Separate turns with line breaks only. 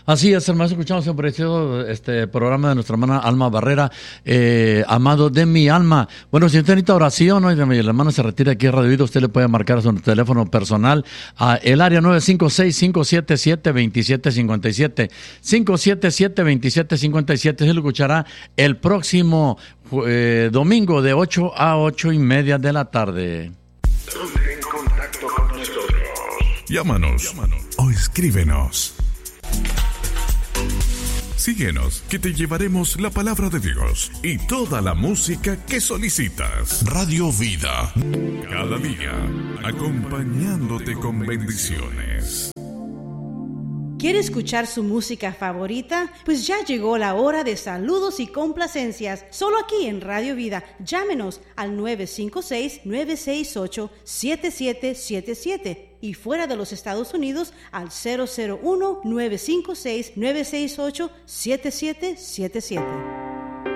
Así es, hermano, escuchamos el precioso programa de nuestra hermana Alma Barrera, amado de mi alma. Bueno, si usted necesita oración, ¿no? Y la hermana se retira aquí a Radio Vida, usted le puede marcar a su teléfono personal a el área 956-577-2757, 577-2757. Se lo escuchará el próximo domingo de 8 a 8:30 de la tarde.
Ponte en contacto con nosotros.
Llámanos o escríbenos. Síguenos, que te llevaremos la palabra de Dios y toda la música que solicitas. Radio Vida, cada día, acompañándote con bendiciones.
¿Quiere escuchar su música favorita? Pues ya llegó la hora de saludos y complacencias, solo aquí en Radio Vida. Llámenos al 956-968-7777 y fuera de los Estados Unidos al 001-956-968-7777.